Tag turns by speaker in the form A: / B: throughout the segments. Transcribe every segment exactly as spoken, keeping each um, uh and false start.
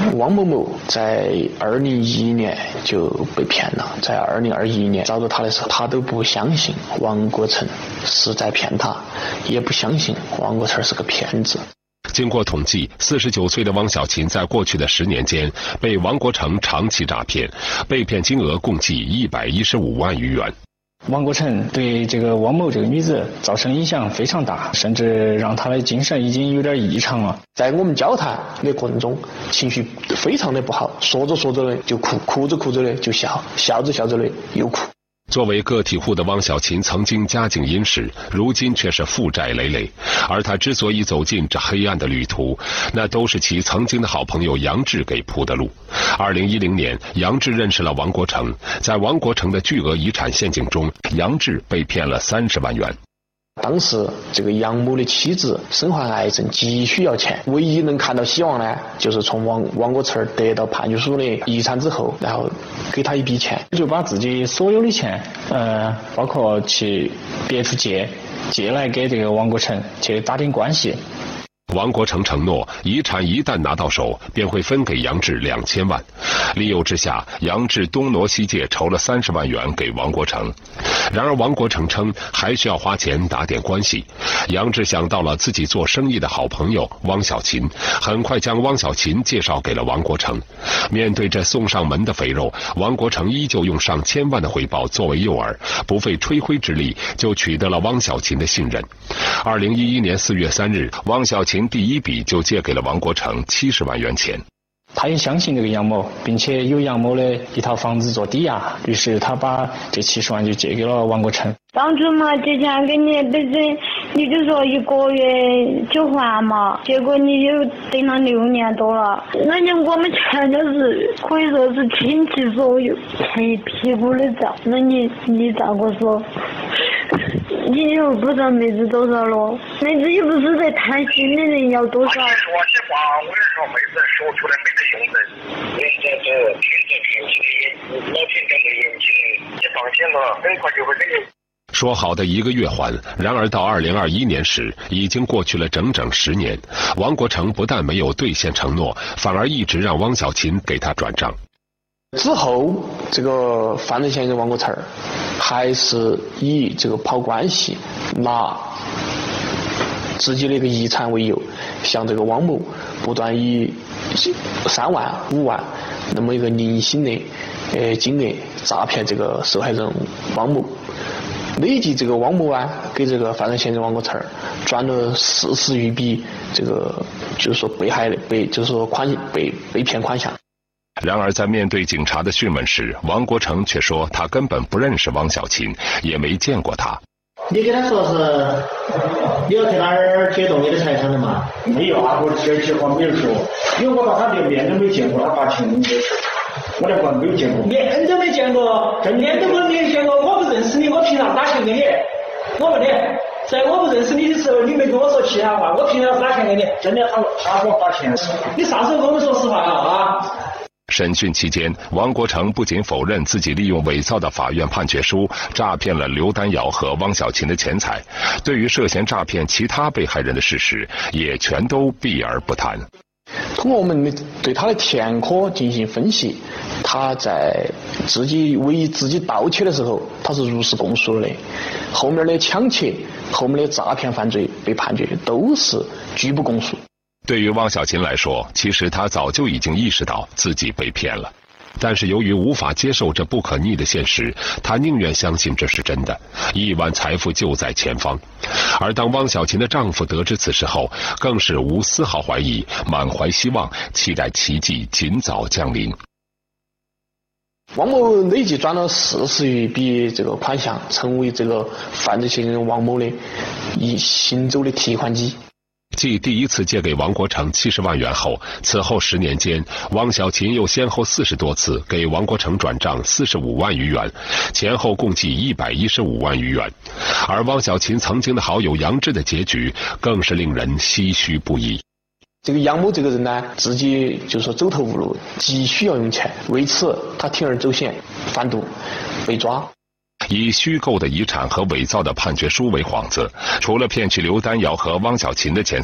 A: 汪某某在二零一一年就被骗了，在二零二一年找到他的时候，他都不相信王国成是在骗他，也不相信王国成是个骗子。
B: 经过统计，四十九岁的汪小琴在过去的十年间被王国成长期诈骗，被骗金额共计一百一十五万余元。
C: 王国成对这个汪某这个女子造成影响非常大，甚至让她的精神已经有点异常了。
A: 在我们交谈的过程中，情绪非常的不好，说着说着呢就哭，哭着哭着呢就笑，笑着笑着呢又哭。
B: 作为个体户的汪小琴曾经家境殷实，如今却是负债累累。而她之所以走进这黑暗的旅途，那都是其曾经的好朋友杨志给铺的路。二零一零年，杨志认识了王国成，在王国成的巨额遗产陷阱中，杨志被骗了三十万元。
A: 当时这个杨某的妻子身患癌症，急需要钱，唯一能看到希望呢，就是从王王国成得到判决书的遗产之后，然后给他一笔钱，
C: 就把自己所有的钱，呃，包括去别处借，借来给这个王国成去打点关系。
B: 王国成承诺，遗产一旦拿到手，便会分给杨志两千万。利诱之下，杨志东挪西借，筹了三十万元给王国成。然而，王国成称还需要花钱打点关系。杨志想到了自己做生意的好朋友汪小琴，很快将汪小琴介绍给了王国成。面对这送上门的肥肉，王国成依旧用上千万的回报作为诱饵，不费吹灰之力就取得了汪小琴的信任。二零一一年四月三日，汪小琴第一笔就借给了王国成七十万元钱。
C: 他也相信这个杨某，并且有杨某的一套房子做抵押，于是他把这七十万就借给了王国成。
D: 当初嘛借钱给你，本身你就说一个月就还嘛，结果你又等了六年多了，那你我们全都是可以说是倾其所有，欠一屁股的债，那你你咋个说？你又不知道妹子多少了，妹子又不是在贪心的人要多少。
E: 说实话，我跟你说，妹子说出来没得用的，人家是凭着凭起的眼，老凭着的眼睛，你放心了，很快就会给你。
B: 说好的一个月还，然而到二零二一年时，已经过去了整整十年。王国成不但没有兑现承诺，反而一直让汪小琴给他转账。
A: 之后，这个犯罪嫌疑人王国成还是以这个跑关系，拿自己的一个遗产为由，向这个汪某不断以三万、五万那么一个零星的呃金额诈骗这个受害人汪某。累计这个汪某啊，给这个犯罪嫌疑人王国成转了四十余笔，这个就是说被害的被就是说款被被骗款项。
B: 然而，在面对警察的讯问时，王国成却说他根本不认识汪小琴，也没见过他。
F: 你跟他说是你要去哪儿解冻你的财产的嘛？
G: 没有啊，我这句话没有说，因为我到他连面都没见过，他把钱给我，我连管没有见过。
H: 面都没见过，面都没有见过，我不认识你，我凭啥打钱给你？我问你，在我不认识你的时候，你没跟我说其他话，我凭啥打钱给你？
G: 真的，他他给我打钱。
H: 你啥时候跟我们说实话了啊？
B: 审讯期间，王国成不仅否认自己利用伪造的法院判决书诈骗了刘丹瑶和汪小琴的钱财，对于涉嫌诈骗其他被害人的事实，也全都避而不谈。
A: 通过我们对他的前科进行分析，他在自己为自己盗窃的时候，他是如实供述的。后面的抢劫、后面的诈骗犯罪被判决都是拒不供述。
B: 对于汪小琴来说，其实她早就已经意识到自己被骗了，但是由于无法接受这不可逆的现实，她宁愿相信这是真的，亿万财富就在前方。而当汪小琴的丈夫得知此事后，更是无丝毫怀疑，满怀希望，期待奇迹尽早降临。
A: 汪某累计转了四十余笔这个款项，成为这个犯罪嫌疑人王某的一行走的提款机。
B: 继第一次借给王国成七十万元后，此后十年间，汪小琴又先后四十多次给王国成转账四十五万余元，前后共计一百一十五万余元。而汪小琴曾经的好友杨志的结局更是令人唏嘘不已。
A: 这个杨某这个人呢，自己就说走投无路，急需要用钱，为此他铤而走险，贩毒被抓。
B: 以虚构的遗产和伪造的判决书为幌子，除了骗取刘丹瑶和汪小琴的钱财，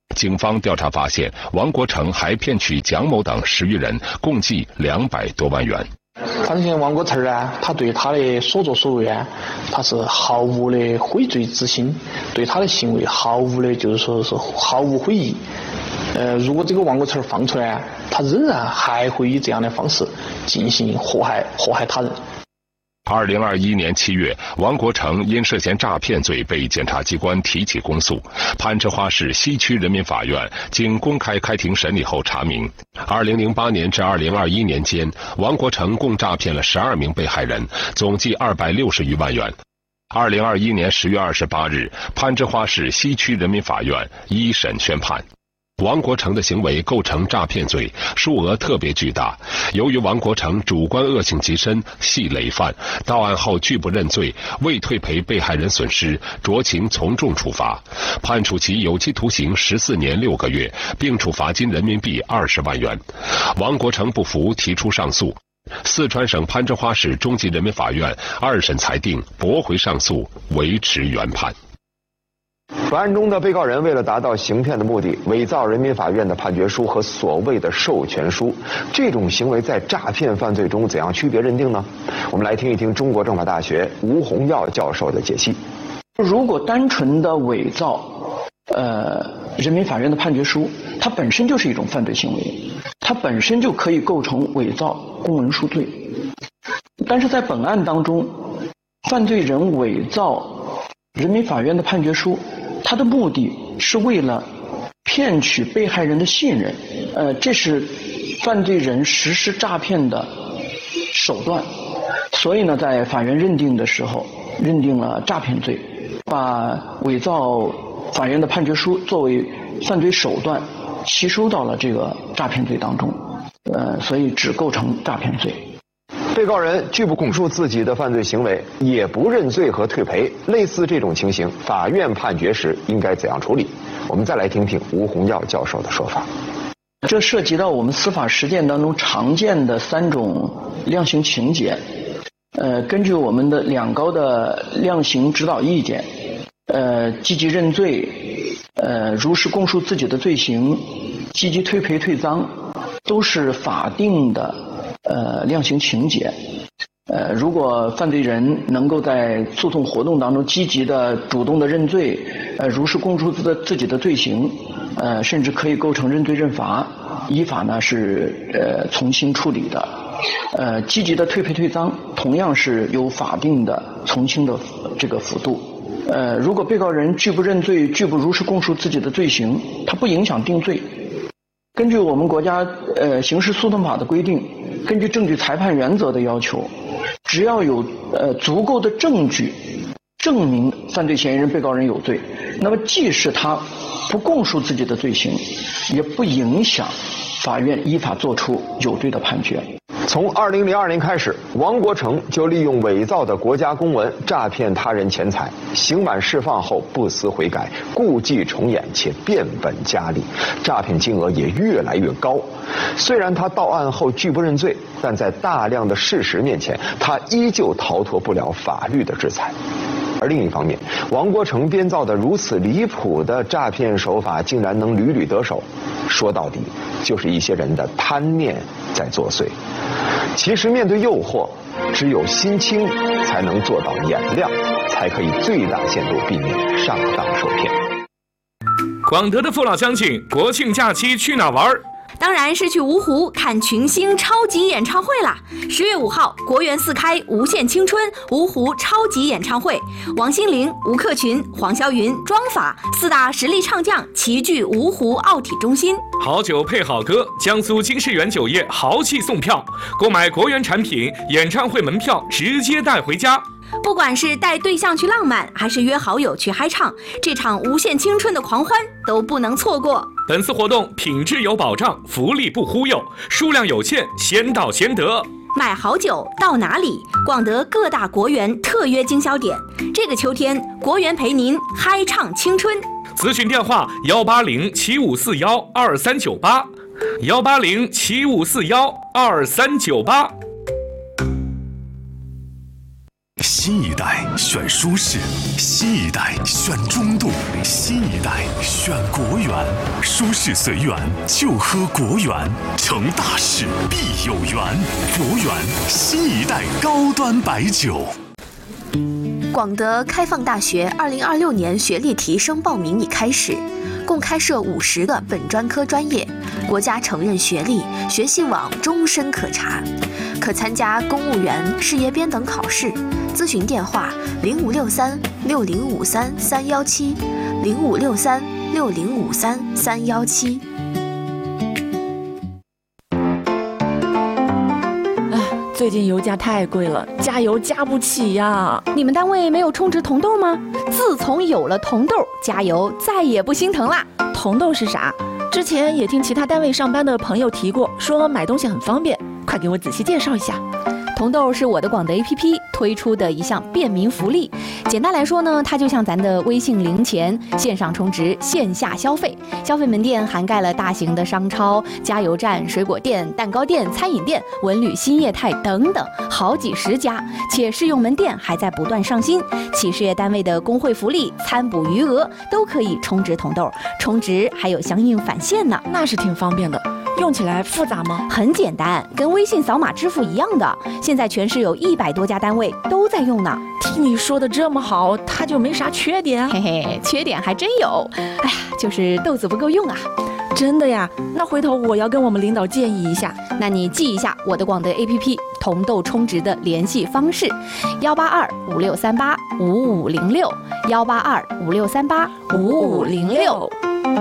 B: 警方调查发现，王国成还骗取蒋某等十余人，共计两百多万元。
A: 犯罪嫌疑人王国成呢，他对他的所作所为呢，他是毫无的悔罪之心，对他的行为毫无的，就是说是毫无悔意。呃，如果这个王国成放出来，他仍然还会以这样的方式进行祸害祸害他人。
B: 二零二一年七月，王国成因涉嫌诈骗罪被检察机关提起公诉。攀枝花市西区人民法院经公开开庭审理后查明，二零零八年至二零二一年间，王国成共诈骗了十二名被害人，总计二百六十余万元。二零二一年十月二十八日，攀枝花市西区人民法院一审宣判。王国成的行为构成诈骗罪，数额特别巨大。由于王国成主观恶性极深，系累犯，到案后拒不认罪，未退赔被害人损失，酌情从重处罚，判处其有期徒刑十四年六个月，并处罚金人民币二十万元。王国成不服，提出上诉。四川省攀枝花市中级人民法院二审裁定驳回上诉，维持原判。
I: 本案中的被告人为了达到行骗的目的，伪造人民法院的判决书和所谓的授权书，这种行为在诈骗犯罪中怎样区别认定呢？我们来听一听中国政法大学吴洪耀教授的解析。
J: 如果单纯的伪造呃人民法院的判决书，它本身就是一种犯罪行为，它本身就可以构成伪造公文书罪。但是在本案当中，犯罪人伪造人民法院的判决书，他的目的是为了骗取被害人的信任，呃，这是犯罪人实施诈骗的手段。所以呢，在法院认定的时候，认定了诈骗罪，把伪造法院的判决书作为犯罪手段吸收到了这个诈骗罪当中，呃，所以只构成诈骗罪。
I: 被告人拒不供述自己的犯罪行为，也不认罪和退赔，类似这种情形，法院判决时应该怎样处理？我们再来听听吴洪耀教授的说法。
J: 这涉及到我们司法实践当中常见的三种量刑情节。呃，根据我们的两高的量刑指导意见，呃，积极认罪，呃，如实供述自己的罪行，积极退赔退赃，都是法定的呃量刑情节。呃，如果犯罪人能够在诉讼活动当中积极的、主动的认罪，呃，如实供述自的自己的罪行，呃，甚至可以构成认罪认罚，依法呢是呃从轻处理的。呃，积极的退赔退赃同样是有法定的从轻的这个幅度。呃，如果被告人拒不认罪、拒不如实供述自己的罪行，它不影响定罪。根据我们国家呃刑事诉讼法的规定，根据证据裁判原则的要求，只要有呃足够的证据证明犯罪嫌疑人被告人有罪，那么即使他不供述自己的罪行，也不影响法院依法作出有罪的判决。
I: 从二零零二年开始，王国成就利用伪造的国家公文诈骗他人钱财，刑满释放后不思悔改，故伎重演，且变本加厉，诈骗金额也越来越高。虽然他到案后拒不认罪，但在大量的事实面前，他依旧逃脱不了法律的制裁。而另一方面，王国成编造的如此离谱的诈骗手法竟然能屡屡得手，说到底就是一些人的贪念在作祟。其实面对诱惑，只有心清才能做到眼亮，才可以最大限度避免上当受骗。
K: 广德的父老乡亲，国庆假期去哪玩？
L: 当然是去芜湖看群星超级演唱会啦！十月五号，国园四开无限青春芜湖超级演唱会，王心凌、吴克群、黄霄云、庄法四大实力唱将齐聚芜湖奥体中心。
K: 好酒配好歌，江苏金世园酒业豪气送票，购买国园产品，演唱会门票直接带回家。
L: 不管是带对象去浪漫，还是约好友去嗨唱，这场无限青春的狂欢都不能错过。
K: 本次活动品质有保障，福利不忽悠，数量有限，先到先得。
L: 买好酒到哪里？广德各大国园特约经销点。这个秋天，国园陪您嗨唱青春。
K: 咨询电话：幺八零七五四幺二三九八，幺八零七五四幺二三九八。
M: 新一代选舒适，新一代选中度，新一代选国源。舒适随缘，就喝国源，成大事必有缘。国源新一代高端白酒。
L: 广德开放大学二零二六年学历提升报名已开始，共开设五十个本专科专业，国家承认学历，学信网终身可查，可参加公务员、事业编等考试。咨询电话：零五六三六零五三三幺七，零五六三六零五三三幺七。
N: 最近油价太贵了，加油加不起呀！
L: 你们单位没有充值铜豆吗？自从有了铜豆，加油再也不心疼啦。
N: 铜豆是啥？之前也听其他单位上班的朋友提过，说买东西很方便，快给我仔细介绍一下。
L: 铜豆是我的广德 A P P 推出的一项便民福利。简单来说呢，它就像咱的微信零钱，线上充值，线下消费。消费门店涵盖了大型的商超、加油站、水果店、蛋糕店、餐饮店、文旅新业态等等，好几十家。且试用门店还在不断上新，企事业单位的工会福利、餐补余额都可以充值铜豆，充值还有相应返现呢，
N: 那是挺方便的。用起来复杂吗？
L: 很简单，跟微信扫码支付一样的。现在全市有一百多家单位都在用呢。
N: 听你说的这么好，它就没啥缺点？
L: 嘿嘿，缺点还真有。哎呀，就是豆子不够用啊。
N: 真的呀？那回头我要跟我们领导建议一下。
L: 那你记一下我的广德 A P P 铜豆充值的联系方式：幺八二五六三八五五零六，幺八二五六三八五五零六。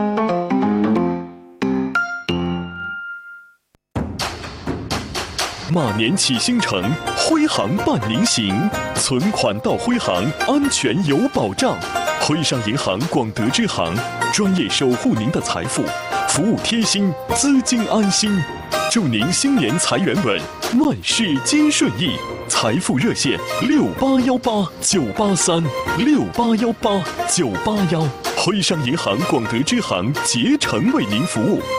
M: 马年启星城，徽行伴您行，存款到徽行，安全有保障。徽商银行广德支行，专业守护您的财富，服务贴心，资金安心。祝您新年财源稳，万事皆顺意。财富热线：六八幺八九八三六八幺八九八幺。徽商银行广德支行竭诚为您服务。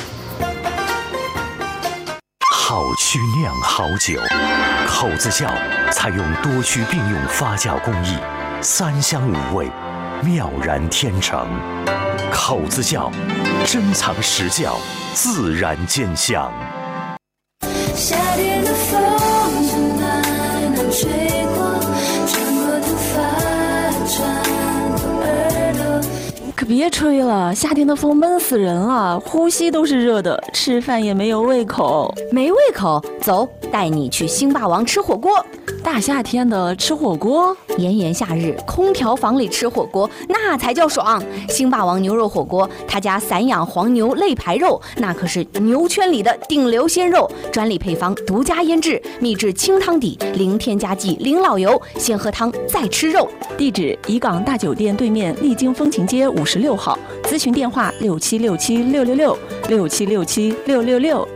O: 好区酿好酒，口子窖采用多区并用发酵工艺，三香五味，妙然天成。口子窖，珍藏实窖，自然兼香。
P: 夏天的风正暖暖吹过，穿过头发，穿过耳朵。
N: 可别吹了，夏天的风闷死人了，呼吸都是热的，吃饭也没有胃口。
L: 没胃口？走，带你去星霸王吃火锅。
N: 大夏天的吃火锅，
L: 炎炎夏日，空调房里吃火锅那才叫爽。星霸王牛肉火锅，他家散养黄牛肋排肉，那可是牛圈里的顶流鲜肉，专利配方，独家腌制，秘制清汤底，零添加剂，零老油，先喝汤再吃肉。
N: 地址：怡港大酒店对面丽晶风情街五十六号，咨询电话：六七六七六六六六七六七六六六。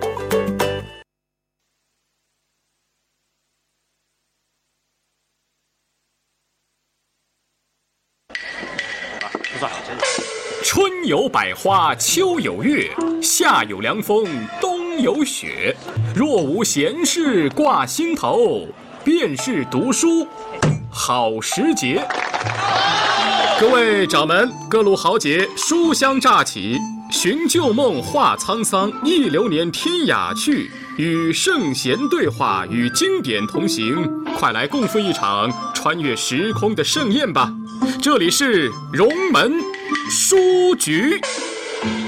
K: 春有百花，秋有月，夏有凉风，冬有雪。若无闲事挂心头，便是读书好时节。各位掌门，各路豪杰，书香乍起，寻旧梦，话沧桑，忆流年，天涯去，与圣贤对话，与经典同行。快来共赴一场穿越时空的盛宴吧！这里是荣门书局。